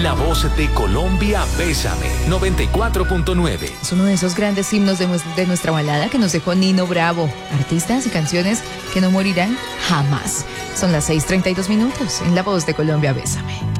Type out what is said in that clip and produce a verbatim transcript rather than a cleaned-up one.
La voz de Colombia, Bésame, noventa y cuatro punto nueve. Es uno de esos grandes himnos de, de nuestra balada que nos dejó Nino Bravo. Artistas y canciones que no morirán jamás. Son las seis treinta y dos minutos en La voz de Colombia, Bésame.